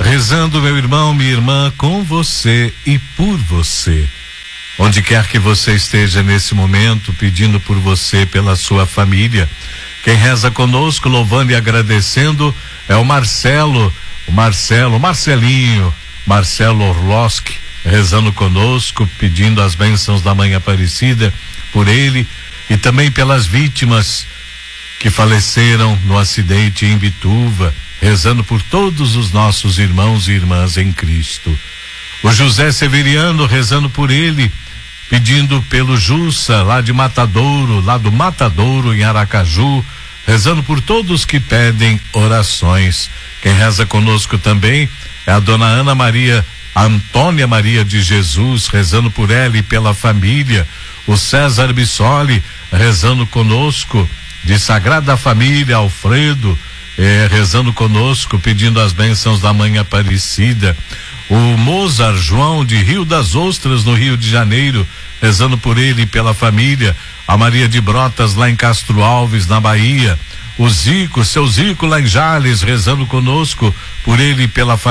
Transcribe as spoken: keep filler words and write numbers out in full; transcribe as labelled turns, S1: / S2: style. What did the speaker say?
S1: Rezando, meu irmão, minha irmã, com você e por você. Onde quer que você esteja nesse momento, pedindo por você, pela sua família. Quem reza conosco, louvando e agradecendo, é o Marcelo, o Marcelo, o Marcelinho, Marcelo Orloski, rezando conosco, pedindo as bênçãos da Mãe Aparecida por ele e também pelas vítimas que faleceram no acidente em Bituva, rezando por todos os nossos irmãos e irmãs em Cristo. O José Severiano rezando por ele, pedindo pelo Jussa, lá de Matadouro, lá do Matadouro, em Aracaju, rezando por todos que pedem orações. Quem reza conosco também é a dona Ana Maria, Antônia Maria de Jesus, rezando por ela e pela família. O César Bissoli, rezando conosco, de Sagrada Família, Alfredo, eh, rezando conosco, pedindo as bênçãos da Mãe Aparecida. O Mozart João de Rio das Ostras, no Rio de Janeiro, rezando por ele e pela família. A Maria de Brotas, lá em Castro Alves, na Bahia. O Zico, seu Zico, lá em Jales, rezando conosco, por ele e pela família.